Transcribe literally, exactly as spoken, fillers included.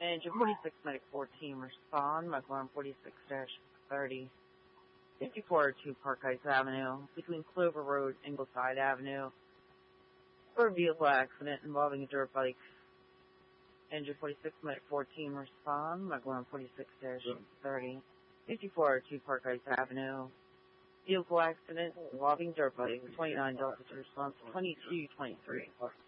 Engine forty-six, Medic fourteen, respond. McLaren forty-six thirty. fifty-four oh two Park Heights Avenue, between Clover Road and Ingleside Avenue, for a vehicle accident involving a dirt bike. Engine forty-six, Medic fourteen, respond. McLaren forty-six thirty. fifty-four oh two Park Heights Avenue, vehicle accident involving dirt bike. twenty-nine Delta to response twenty-two twenty-three.